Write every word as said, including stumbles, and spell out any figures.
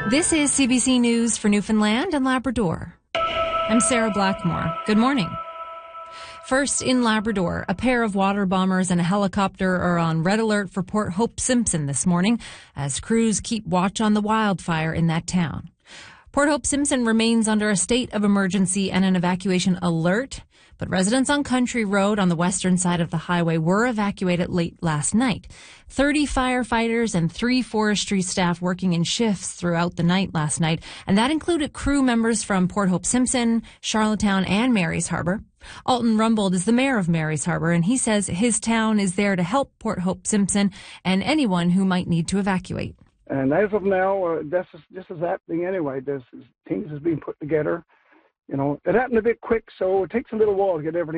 This is C B C News for Newfoundland and Labrador. I'm Sarah Blackmore. Good morning. First, in Labrador, a pair of water bombers and a helicopter are on red alert for Port Hope Simpson this morning as crews keep watch on the wildfire in that town. Port Hope Simpson remains under a state of emergency and an evacuation alert, but residents on Country Road on the western side of the highway were evacuated late last night. thirty firefighters and three forestry staff working in shifts throughout the night last night, and that included crew members from Port Hope Simpson, Charlottetown, and Mary's Harbour. Alton Rumbold is the mayor of Mary's Harbour, and he says his town is there to help Port Hope Simpson and anyone who might need to evacuate. And as of now, uh, this is this is happening anyway. This is, things is being put together. You know, it happened a bit quick, so it takes a little while to get everything